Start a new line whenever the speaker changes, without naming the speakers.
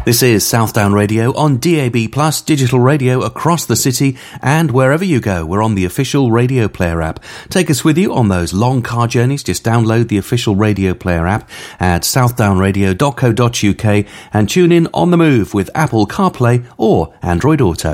This is Southdown Radio on DAB+, digital radio across the city and wherever you go. We're on the official Radio Player app. Take us with you on those long car journeys. Just download the official Radio Player app at southdownradio.co.uk and tune in on the move with Apple CarPlay or Android Auto.